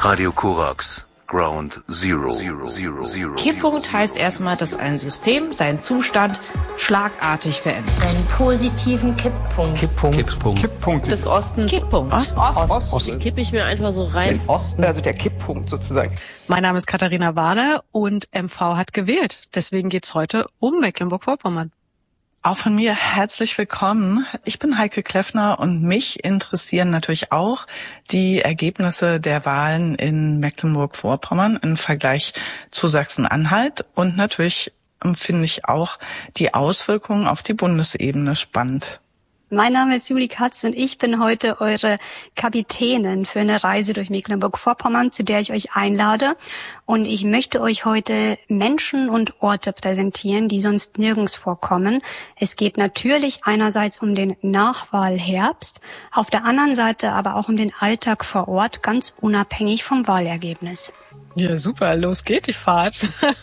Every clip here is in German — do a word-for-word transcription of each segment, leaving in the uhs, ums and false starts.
Radio Korax, Ground Zero. Zero, Zero, Zero. Kipppunkt heißt erstmal, dass ein System seinen Zustand schlagartig verändert. Einen positiven Kipppunkt. Kipppunkt. Kipppunkt. Kipppunkt Des Ostens. Kipppunkt. Ost, Ost, Ost. Ost. Kippe ich mir einfach so rein. Den Osten, also der Kipppunkt sozusagen. Mein Name ist Katharina Warne und M V hat gewählt. Deswegen geht's heute um Mecklenburg-Vorpommern. Auch von mir herzlich willkommen. Ich bin Heike Kleffner und mich interessieren natürlich auch die Ergebnisse der Wahlen in Mecklenburg-Vorpommern im Vergleich zu Sachsen-Anhalt. Und natürlich finde ich auch die Auswirkungen auf die Bundesebene spannend. Mein Name ist Julie Katz und ich bin heute eure Kapitänin für eine Reise durch Mecklenburg-Vorpommern, zu der ich euch einlade. Und ich möchte euch heute Menschen und Orte präsentieren, die sonst nirgends vorkommen. Es geht natürlich einerseits um den Nachwahlherbst, auf der anderen Seite aber auch um den Alltag vor Ort, ganz unabhängig vom Wahlergebnis. Ja, super, los geht die Fahrt.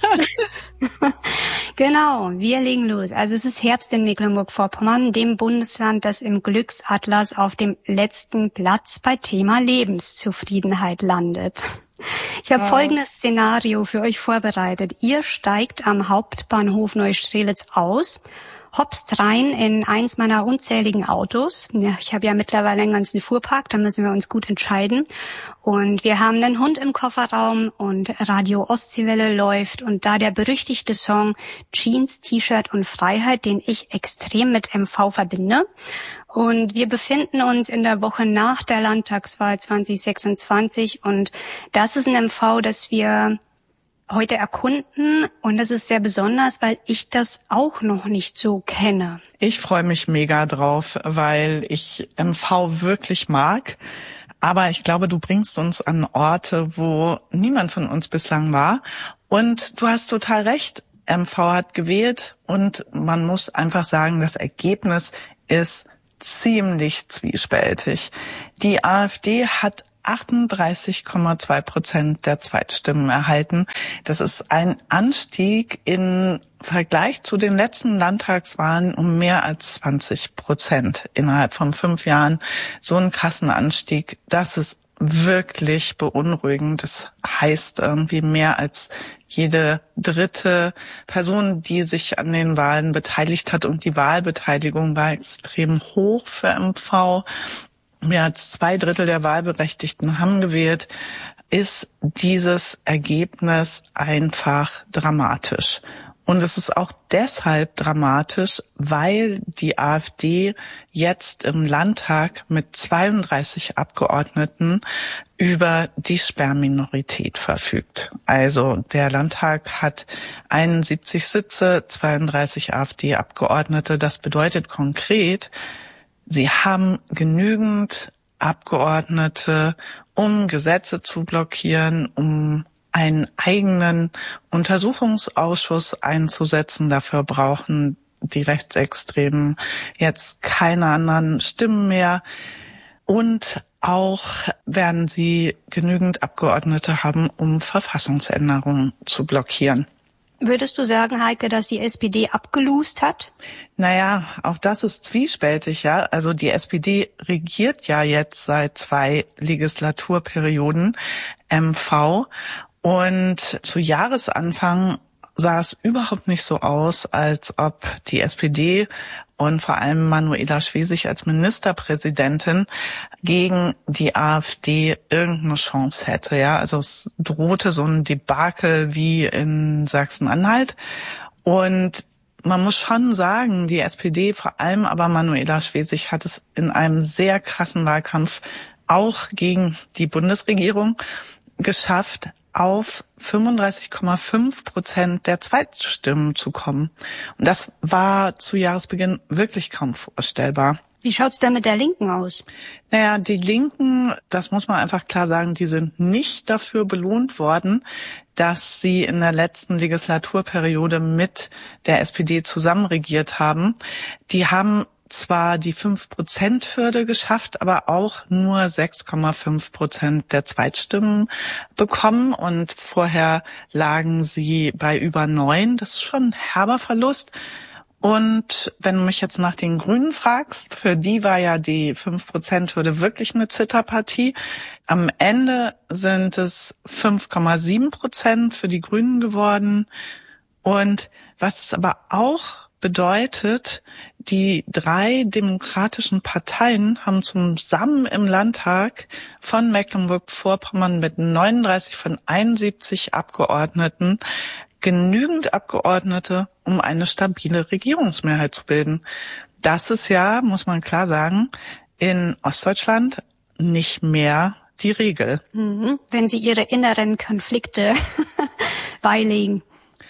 Genau, wir legen los. Also es ist Herbst in Mecklenburg-Vorpommern, dem Bundesland, das im Glücksatlas auf dem letzten Platz bei Thema Lebenszufriedenheit landet. Ich habe wow. folgendes Szenario für euch vorbereitet. Ihr steigt am Hauptbahnhof Neustrelitz aus, hopst rein in eins meiner unzähligen Autos. Ja, ich habe ja mittlerweile einen ganzen Fuhrpark, da müssen wir uns gut entscheiden. Und wir haben einen Hund im Kofferraum und Radio Ostseewelle läuft. Und da der berüchtigte Song Jeans, T-Shirt und Freiheit, den ich extrem mit M V verbinde. Und wir befinden uns in der Woche nach der Landtagswahl zwanzig sechsundzwanzig. Und das ist ein M V, das wir heute erkunden, und das ist sehr besonders, weil ich das auch noch nicht so kenne. Ich freue mich mega drauf, weil ich M V wirklich mag. Aber ich glaube, du bringst uns an Orte, wo niemand von uns bislang war. Und du hast total recht, M V hat gewählt und man muss einfach sagen, das Ergebnis ist ziemlich zwiespältig. Die AfD hat achtunddreißig Komma zwei Prozent der Zweitstimmen erhalten. Das ist ein Anstieg im Vergleich zu den letzten Landtagswahlen um mehr als zwanzig Prozent innerhalb von fünf Jahren. So einen krassen Anstieg, das ist wirklich beunruhigend. Das heißt irgendwie mehr als jede dritte Person, die sich an den Wahlen beteiligt hat, und die Wahlbeteiligung war extrem hoch für M V. Mehr als zwei Drittel der Wahlberechtigten haben gewählt, ist dieses Ergebnis einfach dramatisch. Und es ist auch deshalb dramatisch, weil die AfD jetzt im Landtag mit zweiunddreißig Abgeordneten über die Sperrminorität verfügt. Also der Landtag hat einundsiebzig Sitze, zweiunddreißig AfD-Abgeordnete. Das bedeutet konkret, sie haben genügend Abgeordnete, um Gesetze zu blockieren, um einen eigenen Untersuchungsausschuss einzusetzen. Dafür brauchen die Rechtsextremen jetzt keine anderen Stimmen mehr. Und auch werden sie genügend Abgeordnete haben, um Verfassungsänderungen zu blockieren. Würdest du sagen, Heike, dass die S P D abgelost hat? Naja, auch das ist zwiespältig, ja. Also die S P D regiert ja jetzt seit zwei Legislaturperioden M V. Und zu Jahresanfang sah es überhaupt nicht so aus, als ob die S P D und vor allem Manuela Schwesig als Ministerpräsidentin gegen die AfD irgendeine Chance hätte. Ja, also es drohte so ein Debakel wie in Sachsen-Anhalt. Und man muss schon sagen, die S P D, vor allem aber Manuela Schwesig, hat es in einem sehr krassen Wahlkampf auch gegen die Bundesregierung geschafft, auf fünfunddreißig Komma fünf Prozent der Zweitstimmen zu kommen. Und das war zu Jahresbeginn wirklich kaum vorstellbar. Wie schaut's denn mit der Linken aus? Naja, die Linken, das muss man einfach klar sagen, die sind nicht dafür belohnt worden, dass sie in der letzten Legislaturperiode mit der S P D zusammenregiert haben. Die haben zwar die fünf Prozent Hürde geschafft, aber auch nur sechs Komma fünf Prozent der Zweitstimmen bekommen. Und vorher lagen sie bei über neun. Das ist schon ein herber Verlust. Und wenn du mich jetzt nach den Grünen fragst, für die war ja die fünf Prozent Hürde wirklich eine Zitterpartie. Am Ende sind es fünf Komma sieben Prozent für die Grünen geworden. Und was es aber auch bedeutet, die drei demokratischen Parteien haben zusammen im Landtag von Mecklenburg-Vorpommern mit neununddreißig von einundsiebzig Abgeordneten genügend Abgeordnete, um eine stabile Regierungsmehrheit zu bilden. Das ist ja, muss man klar sagen, in Ostdeutschland nicht mehr die Regel. Mhm. Wenn sie ihre inneren Konflikte beilegen.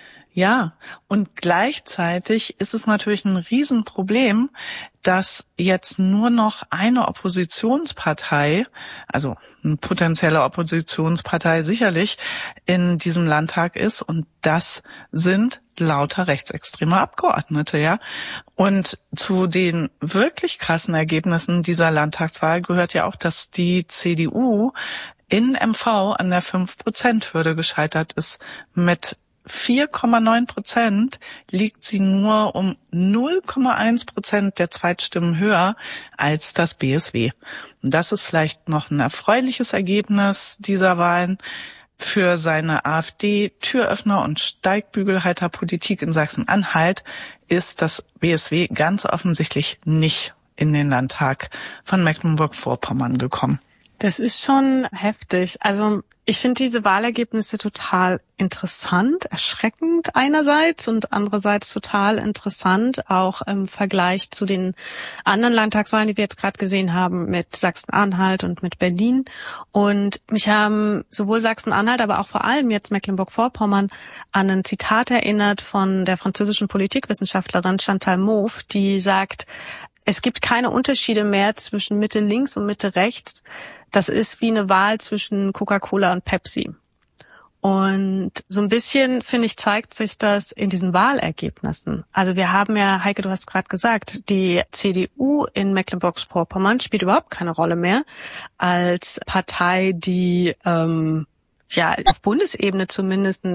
Ja, und gleichzeitig ist es natürlich ein Riesenproblem, dass jetzt nur noch eine Oppositionspartei, also eine potenzielle Oppositionspartei sicherlich, in diesem Landtag ist, und das sind lauter rechtsextreme Abgeordnete, ja. Und zu den wirklich krassen Ergebnissen dieser Landtagswahl gehört ja auch, dass die C D U in M V an der fünf Prozent Hürde gescheitert ist. Mit vier Komma neun Prozent liegt sie nur um null Komma eins Prozent der Zweitstimmen höher als das B S W. Und das ist vielleicht noch ein erfreuliches Ergebnis dieser Wahlen. Für seine AfD-Türöffner- und Steigbügelhalterpolitik in Sachsen-Anhalt ist das B S W ganz offensichtlich nicht in den Landtag von Mecklenburg-Vorpommern gekommen. Das ist schon heftig. Also ich finde diese Wahlergebnisse total interessant, erschreckend einerseits und andererseits total interessant, auch im Vergleich zu den anderen Landtagswahlen, die wir jetzt gerade gesehen haben, mit Sachsen-Anhalt und mit Berlin. Und mich haben sowohl Sachsen-Anhalt, aber auch vor allem jetzt Mecklenburg-Vorpommern an ein Zitat erinnert von der französischen Politikwissenschaftlerin Chantal Mouffe, die sagt, es gibt keine Unterschiede mehr zwischen Mitte links und Mitte rechts. Das ist wie eine Wahl zwischen Coca-Cola und Pepsi. Und so ein bisschen, finde ich, zeigt sich das in diesen Wahlergebnissen. Also wir haben ja, Heike, du hast gerade gesagt, die C D U in Mecklenburg-Vorpommern spielt überhaupt keine Rolle mehr als Partei, die ähm, ja auf Bundesebene zumindest